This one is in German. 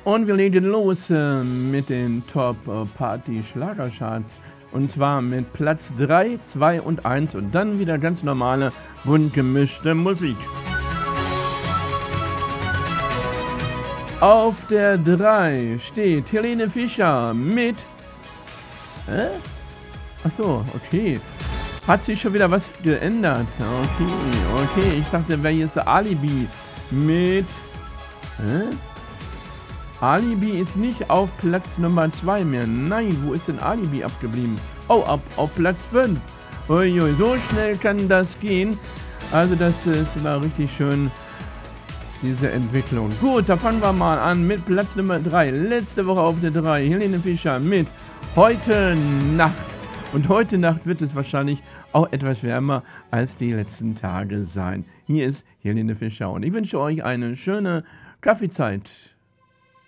Und wir legen los mit den Top-Party-Schlagercharts. Und zwar mit Platz 3, 2 und 1 und dann wieder ganz normale, bunt gemischte Musik. Auf der 3 steht Helene Fischer mit... Achso, okay. Hat sich schon wieder was geändert? Okay. Ich dachte, wäre jetzt Alibi mit... Alibi ist nicht auf Platz Nummer 2 mehr. Nein, wo ist denn Alibi abgeblieben? Oh, auf Platz 5. Uiui, so schnell kann das gehen. Also das ist mal richtig schön, diese Entwicklung. Gut, da fangen wir mal an mit Platz Nummer 3. Letzte Woche auf der 3. Helene Fischer mit Heute Nacht. Und heute Nacht wird es wahrscheinlich auch etwas wärmer als die letzten Tage sein. Hier ist Helene Fischer und ich wünsche euch eine schöne Kaffeezeit.